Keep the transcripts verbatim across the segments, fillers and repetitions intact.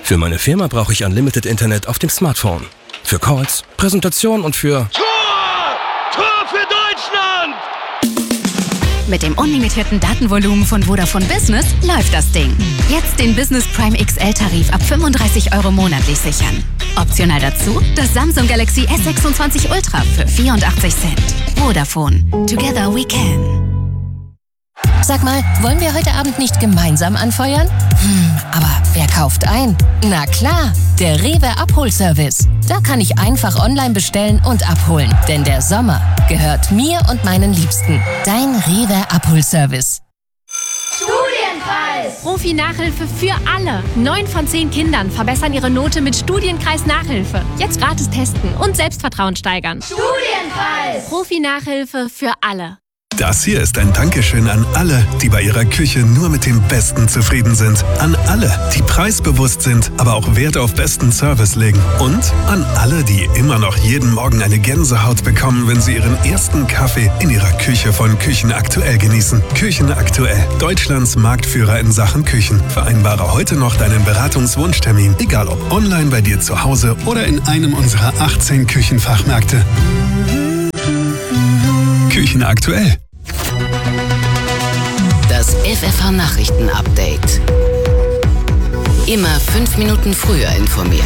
Für meine Firma brauche ich Unlimited Internet auf dem Smartphone. Für Calls, Präsentation und für... Tor! Tor für Deutschland! Mit dem unlimitierten Datenvolumen von Vodafone Business läuft das Ding. Jetzt den Business Prime X L-Tarif ab fünfunddreißig Euro monatlich sichern. Optional dazu das Samsung Galaxy S sechsundzwanzig Ultra für vierundachtzig Cent. Vodafone. Together we can. Sag mal, wollen wir heute Abend nicht gemeinsam anfeuern? Hm, aber wer kauft ein? Na klar, der Rewe Abholservice. Da kann ich einfach online bestellen und abholen. Denn der Sommer gehört mir und meinen Liebsten. Dein Rewe Abholservice. Studienkreis! Profi-Nachhilfe für alle. Neun von zehn Kindern verbessern ihre Note mit Studienkreis-Nachhilfe. Jetzt gratis testen und Selbstvertrauen steigern. Studienkreis! Profi-Nachhilfe für alle. Das hier ist ein Dankeschön an alle, die bei ihrer Küche nur mit dem Besten zufrieden sind. An alle, die preisbewusst sind, aber auch Wert auf besten Service legen. Und an alle, die immer noch jeden Morgen eine Gänsehaut bekommen, wenn sie ihren ersten Kaffee in ihrer Küche von Küchenaktuell genießen. Küchenaktuell, Deutschlands Marktführer in Sachen Küchen. Vereinbare heute noch deinen Beratungswunschtermin, egal ob online bei dir zu Hause oder in einem unserer achtzehn Küchenfachmärkte. Küchenaktuell. Das F F H-Nachrichten-Update. Immer fünf Minuten früher informiert.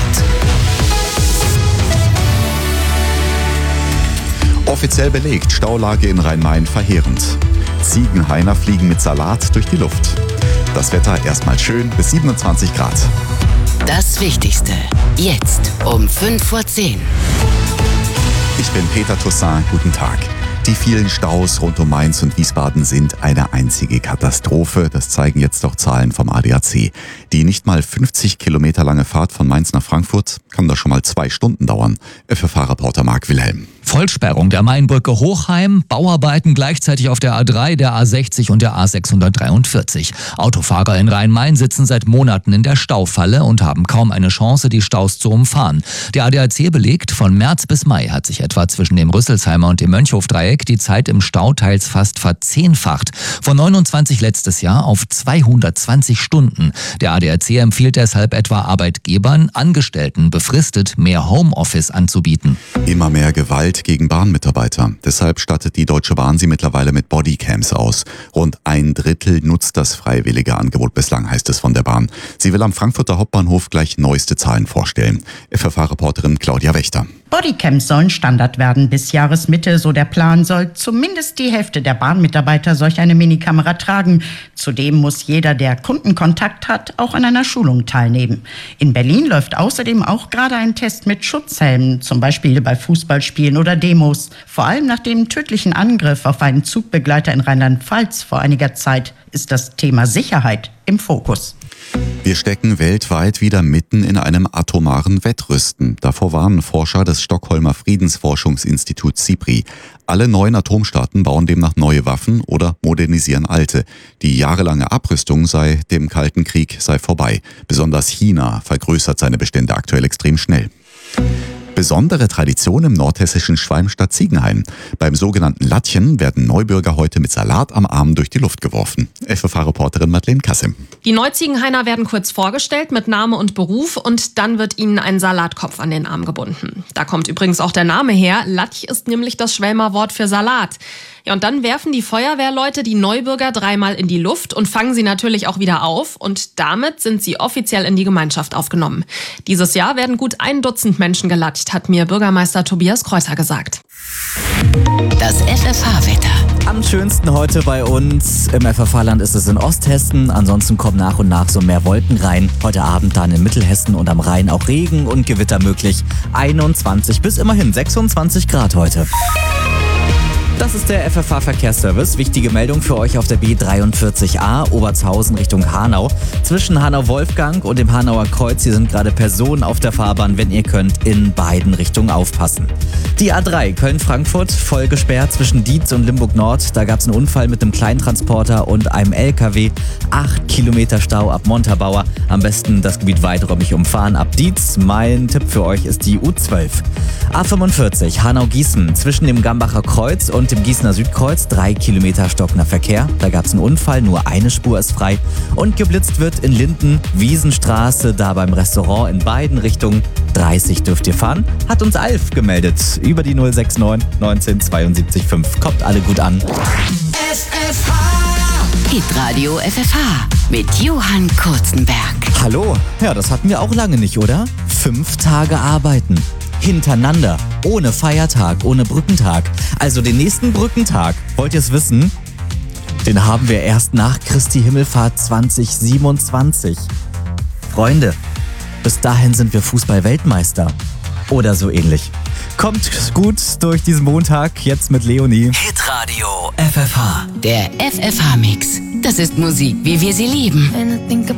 Offiziell belegt, Staulage in Rhein-Main verheerend. Ziegenhainer fliegen mit Salat durch die Luft. Das Wetter erstmal schön bis siebenundzwanzig Grad. Das Wichtigste. Jetzt um fünf vor zehn. Ich bin Peter Toussaint. Guten Tag. Die vielen Staus rund um Mainz und Wiesbaden sind eine einzige Katastrophe. Das zeigen jetzt auch Zahlen vom A D A C. Die nicht mal fünfzig Kilometer lange Fahrt von Mainz nach Frankfurt kann da schon mal zwei Stunden dauern. F F H-Reporter Marc Wilhelm. Vollsperrung der Mainbrücke Hochheim, Bauarbeiten gleichzeitig auf der A drei, der A sechzig und der A sechshundertdreiundvierzig. Autofahrer in Rhein-Main sitzen seit Monaten in der Staufalle und haben kaum eine Chance, die Staus zu umfahren. Der A D A C belegt, von März bis Mai hat sich etwa zwischen dem Rüsselsheimer und dem Mönchhofdreieck die Zeit im Stau teils fast verzehnfacht. Von neunundzwanzig letztes Jahr auf zweihundertzwanzig Stunden. Der A D A C empfiehlt deshalb etwa Arbeitgebern, Angestellten befristet mehr Homeoffice anzubieten. Immer mehr Gewalt gegen Bahnmitarbeiter. Deshalb stattet die Deutsche Bahn sie mittlerweile mit Bodycams aus. Rund ein Drittel nutzt das freiwillige Angebot bislang, heißt es von der Bahn. Sie will am Frankfurter Hauptbahnhof gleich neueste Zahlen vorstellen. F F H-Reporterin Claudia Wächter. Bodycams sollen Standard werden bis Jahresmitte, so der Plan, soll zumindest die Hälfte der Bahnmitarbeiter solch eine Minikamera tragen. Zudem muss jeder, der Kundenkontakt hat, auch an einer Schulung teilnehmen. In Berlin läuft außerdem auch gerade ein Test mit Schutzhelmen, zum Beispiel bei Fußballspielen oder Demos. Vor allem nach dem tödlichen Angriff auf einen Zugbegleiter in Rheinland-Pfalz vor einiger Zeit ist das Thema Sicherheit im Fokus. Wir stecken weltweit wieder mitten in einem atomaren Wettrüsten. Davor warnen Forscher des Stockholmer Friedensforschungsinstituts SIPRI. Alle neuen Atomstaaten bauen demnach neue Waffen oder modernisieren alte. Die jahrelange Abrüstung sei dem Kalten Krieg sei vorbei. Besonders China vergrößert seine Bestände aktuell extrem schnell. Besondere Tradition im nordhessischen Schwalmstadt-Ziegenhain. Beim sogenannten Lattchen werden Neubürger heute mit Salat am Arm durch die Luft geworfen. F F H-Reporterin Madeleine Kassim. Die Neuziegenhainer werden kurz vorgestellt mit Name und Beruf und dann wird ihnen ein Salatkopf an den Arm gebunden. Da kommt übrigens auch der Name her. Latch ist nämlich das Schwelmer Wort für Salat. Ja, und dann werfen die Feuerwehrleute die Neubürger dreimal in die Luft und fangen sie natürlich auch wieder auf. Und damit sind sie offiziell in die Gemeinschaft aufgenommen. Dieses Jahr werden gut ein Dutzend Menschen gelatscht, hat mir Bürgermeister Tobias Kreuzer gesagt. Das F F H-Wetter. Am schönsten heute bei uns im F F H-Land ist es in Osthessen. Ansonsten kommen nach und nach so mehr Wolken rein. Heute Abend dann in Mittelhessen und am Rhein auch Regen und Gewitter möglich. einundzwanzig bis immerhin sechsundzwanzig Grad heute. Das ist der F F H-Verkehrsservice. Wichtige Meldung für euch auf der B dreiundvierzig A, Obertshausen Richtung Hanau. Zwischen Hanau-Wolfgang und dem Hanauer Kreuz, hier sind gerade Personen auf der Fahrbahn. Wenn ihr könnt, in beiden Richtungen aufpassen. Die A drei Köln-Frankfurt, voll gesperrt zwischen Dietz und Limburg-Nord. Da gab es einen Unfall mit einem Kleintransporter und einem L K W. Acht Kilometer Stau ab Montabaur. Am besten das Gebiet weiträumig umfahren ab Dietz. Mein Tipp für euch ist die U zwölf. A fünfundvierzig Hanau-Gießen zwischen dem Gambacher Kreuz und Und im Gießener Südkreuz drei Kilometer stockender Verkehr. Da gab es einen Unfall, nur eine Spur ist frei. Und geblitzt wird in Linden, Wiesenstraße, da beim Restaurant in beiden Richtungen. dreißig dürft ihr fahren, hat uns Alf gemeldet. Über die null sechs neun neunzehn zweiundsiebzig fünf. Kommt alle gut an. F F H Hitradio F F H mit Johann Kurzenberg. Hallo, ja, das hatten wir auch lange nicht, oder? Fünf Tage arbeiten. Hintereinander. Ohne Feiertag, ohne Brückentag. Also den nächsten Brückentag, wollt ihr es wissen? Den haben wir erst nach Christi Himmelfahrt zwanzig siebenundzwanzig. Freunde, bis dahin sind wir Fußball-Weltmeister. Oder so ähnlich. Kommt gut durch diesen Montag, jetzt mit Leonie. Hitradio F F H. Der F F H-Mix. Das ist Musik, wie wir sie lieben.